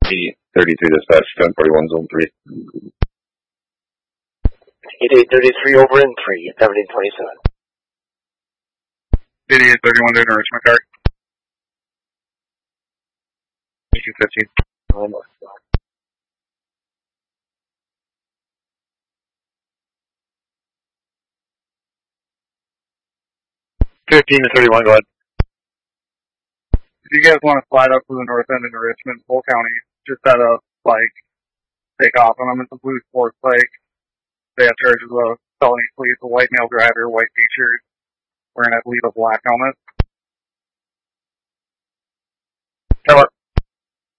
8833 dispatch, 1041 zone 3. 8833 over in 3, 1727. 8831 to Richmond car. 215. Almost. 15 to 31, go ahead. If you guys want to slide up to the north end into Richmond, Bull County, just set up, take off on them. It's a blue sports bike. They have charges of felony police, a white male driver, white t-shirt, wearing, I believe, a black helmet.